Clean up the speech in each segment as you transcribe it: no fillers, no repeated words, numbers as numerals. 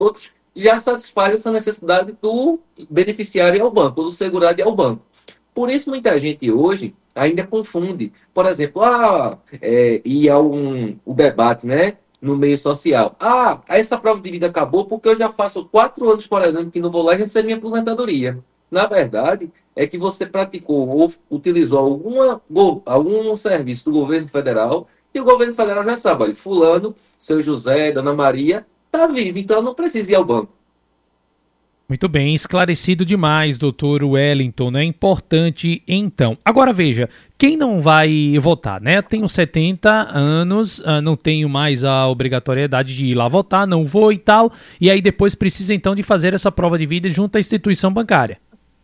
outros, já satisfaz essa necessidade do beneficiário e ao banco, do segurado e ao banco. Por isso, muita gente hoje ainda confunde. Por exemplo, e há o debate, né, no meio social. Essa prova de vida acabou porque eu já faço 4 anos, por exemplo, que não vou lá e recebo minha aposentadoria. Na verdade, é que você praticou ou utilizou algum serviço do governo federal e o governo federal já sabe, olha, fulano, seu José, dona Maria, está vivo, então não precisa ir ao banco. Muito bem, esclarecido demais, doutor Wellington, né? Importante então. Agora veja, quem não vai votar, né? Tenho 70 anos, não tenho mais a obrigatoriedade de ir lá votar, não vou e tal, e aí depois precisa então de fazer essa prova de vida junto à instituição bancária.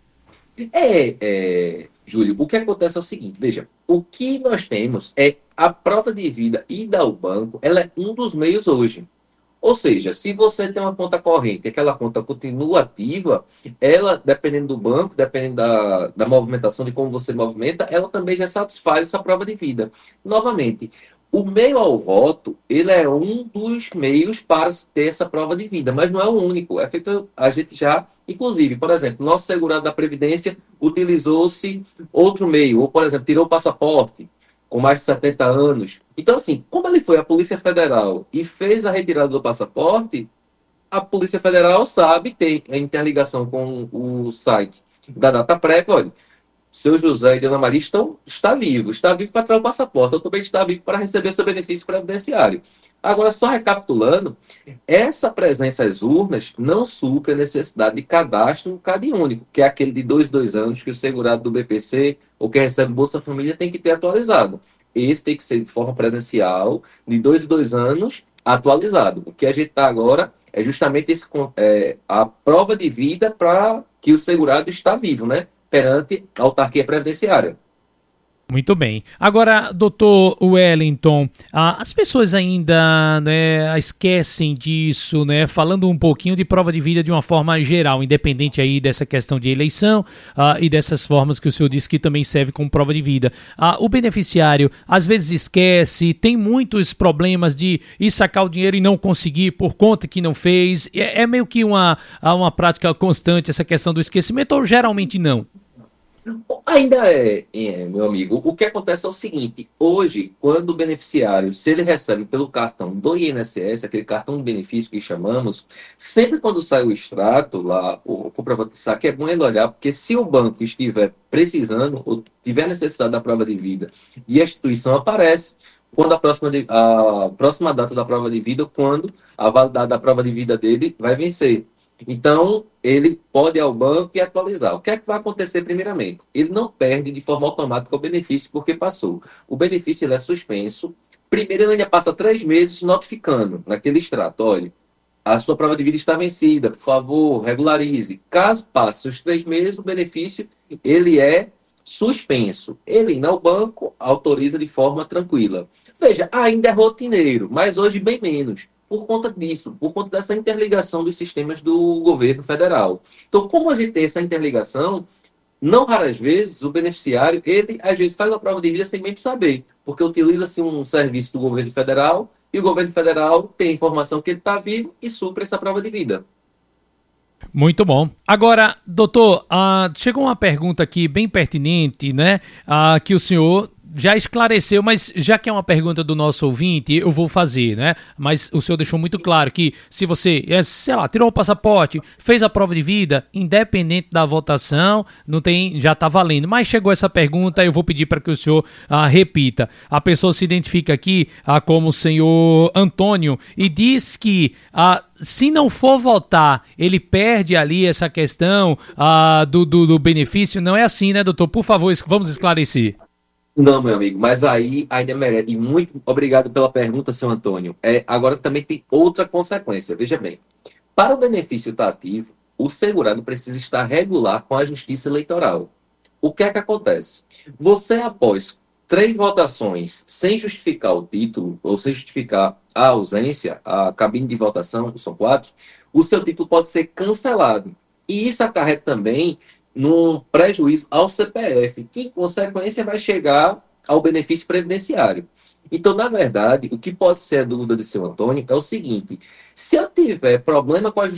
Júlio, o que acontece é o seguinte, veja, o que nós temos é a prova de vida ida ao banco, ela é um dos meios hoje. Ou seja, se você tem uma conta corrente, aquela conta continua ativa, ela, dependendo do banco, dependendo da movimentação, de como você movimenta, ela também já satisfaz essa prova de vida. Novamente, o meio ao voto, ele é um dos meios para ter essa prova de vida, mas não é o único. É feito, a gente já, inclusive, por exemplo, nosso segurado da Previdência utilizou-se outro meio, ou, por exemplo, tirou o passaporte com mais de 70 anos. Então, assim, como ele foi à Polícia Federal e fez a retirada do passaporte, a Polícia Federal sabe, tem a interligação com o site da DataPrev, olha, seu José e Dona Maria está vivo para tirar o passaporte, eu também está vivo para receber seu benefício previdenciário. Agora, só recapitulando, essa presença às urnas não supre a necessidade de cadastro no CAD único, que é aquele de 2 anos que o segurado do BPC ou que recebe Bolsa Família tem que ter atualizado. Esse tem que ser de forma presencial, de 2 anos, atualizado. O que a gente está agora é justamente a prova de vida para que o segurado está vivo, né? Perante a autarquia previdenciária. Muito bem. Agora, doutor Wellington, as pessoas ainda, né, esquecem disso, né? Falando um pouquinho de prova de vida de uma forma geral, independente aí dessa questão de eleição e dessas formas que o senhor disse que também serve como prova de vida. O beneficiário às vezes esquece, tem muitos problemas de ir sacar o dinheiro e não conseguir por conta que não fez. É meio que uma prática constante essa questão do esquecimento ou geralmente não? Ainda meu amigo, o que acontece é o seguinte, hoje, quando o beneficiário, se ele recebe pelo cartão do INSS, aquele cartão de benefício que chamamos, sempre quando sai o extrato, lá, o comprovante de saque, é bom ele olhar, porque se o banco estiver precisando, ou tiver necessidade da prova de vida, e a instituição aparece, quando a próxima data da prova de vida, quando a validade da prova de vida dele vai vencer. Então, ele pode ir ao banco e atualizar. O que é que vai acontecer primeiramente? Ele não perde de forma automática o benefício porque passou. O benefício ele é suspenso. Primeiro, ele ainda passa 3 meses notificando naquele extrato. Olha, a sua prova de vida está vencida, por favor, regularize. Caso passe os 3 meses, o benefício ele é suspenso. Ele indo ao banco, autoriza de forma tranquila. Veja, ainda é rotineiro, mas hoje bem menos por conta disso, por conta dessa interligação dos sistemas do governo federal. Então, como a gente tem essa interligação, não raras vezes o beneficiário, ele às vezes faz a prova de vida sem mesmo saber, porque utiliza-se um serviço do governo federal e o governo federal tem a informação que ele está vivo e supre essa prova de vida. Muito bom. Agora, doutor, chegou uma pergunta aqui bem pertinente, né? Que o senhor já esclareceu, mas já que é uma pergunta do nosso ouvinte, eu vou fazer, né? Mas o senhor deixou muito claro que se você, sei lá, tirou o passaporte, fez a prova de vida, independente da votação, não tem, já tá valendo. Mas chegou essa pergunta, eu vou pedir para que o senhor repita. A pessoa se identifica aqui como o senhor Antônio e diz que se não for votar, ele perde ali essa questão do benefício. Não é assim, né, doutor? Por favor, vamos esclarecer. Não, meu amigo, mas aí ainda merece. E muito obrigado pela pergunta, seu Antônio. Agora também tem outra consequência. Veja bem, para o benefício estar ativo, o segurado precisa estar regular com a Justiça Eleitoral. O que é que acontece? Você, após 3 votações sem justificar o título, ou sem justificar a ausência, a cabine de votação, são 4, o seu título pode ser cancelado. E isso acarreta também num prejuízo ao CPF, que, em consequência, vai chegar ao benefício previdenciário. Então, na verdade, o que pode ser a dúvida de seu Antônio é o seguinte: se eu tiver problema com a